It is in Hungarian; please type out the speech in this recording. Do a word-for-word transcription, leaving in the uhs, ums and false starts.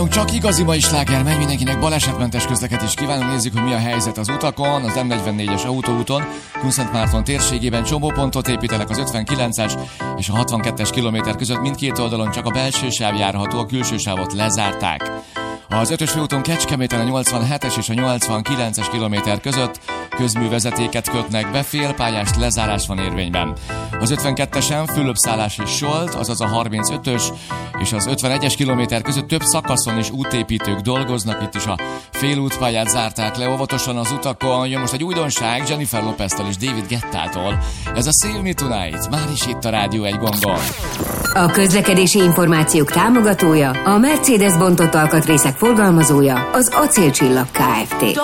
Csak igazi mai sláger megy, mindenkinek balesetmentes közlekedést kívánunk. Nézzük, hogy mi a helyzet az utakon. Az M negyvennégyes autóúton Kunszentmárton térségében csomópontot építenek az ötvenkilences és a hatvankettes kilométer között. Mindkét oldalon csak a belső sáv járható, a külső sávot lezárták. Az ötös főúton Kecskeméten a nyolcvanhetes és a nyolcvankilences kilométer között közművezetéket kötnek be, félpályás lezárás van érvényben. Az ötvenkettesen Fülöp-Szálás és Solt, azaz a harmincötös és az ötvenegyes kilométer között több szakaszon is útépítők dolgoznak, itt is a félútpályát zárták le, óvatosan az utakon. Jön most egy újdonság Jennifer Lopeztől és David Guettától. Ez a Save Me Tonight, már is itt a Rádió egy gongon. A közlekedési információk támogatója, a Mercedes bontott alkatrészek forgalmazója, az Acélcsillag Kft.